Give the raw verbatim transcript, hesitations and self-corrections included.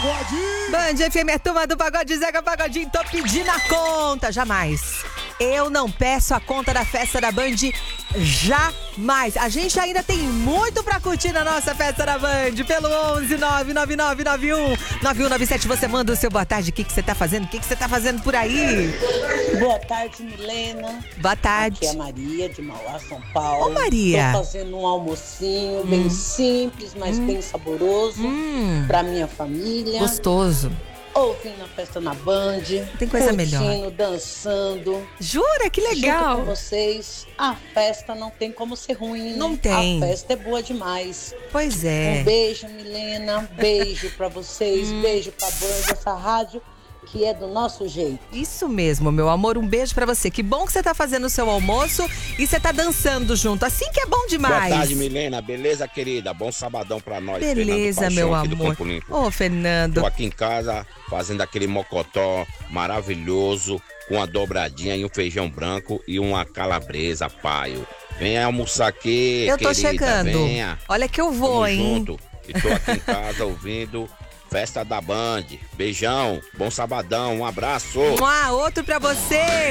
Pagode. Band F M é turma do Pagode, Zeca Pagodinho, tô pedindo a conta, jamais. Eu não peço a conta da festa da Band, jamais. A gente ainda tem muito pra curtir na nossa festa da Band. Pelo onze nove nove nove nove um nove um nove sete, você manda o seu boa tarde. O que que você tá fazendo? O que que você tá fazendo por aí? Boa tarde, Milena. Boa tarde. Aqui é a Maria, de Mauá, São Paulo. Ô, Maria. Tô fazendo um almocinho hum. bem simples, mas hum. bem saboroso hum. pra minha família. Gostoso. Ouvindo a festa na Band. Tem coisa curtindo, melhor. Dançando. Jura? Que legal. Junto com vocês, a festa não tem como ser ruim, Não né? tem. A festa é boa demais. Pois é. Um beijo, Milena. Beijo pra vocês. hum. Beijo pra Band, essa rádio que é do nosso jeito. Isso mesmo, meu amor, um beijo pra você. Que bom que você tá fazendo o seu almoço e você tá dançando junto, assim que é bom demais. Boa tarde, Milena, beleza, querida? Bom sabadão pra nós. Beleza, meu amor. Ô, Fernando. Tô aqui em casa fazendo aquele mocotó maravilhoso, com a dobradinha e um feijão branco e uma calabresa, paio. Venha almoçar aqui, eu tô querida, chegando. Venha. Olha que eu vou, Tamo hein? junto. E tô aqui em casa ouvindo Festa da Band. Beijão, bom sabadão, um abraço. Um outro pra você.